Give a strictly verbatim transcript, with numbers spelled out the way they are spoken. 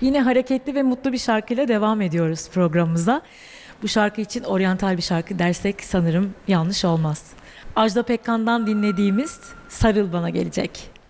Yine hareketli ve mutlu bir şarkıyla devam ediyoruz programımıza. Bu şarkı için oryantal bir şarkı dersek sanırım yanlış olmaz. Ajda Pekkan'dan dinlediğimiz Sarıl Bana gelecek.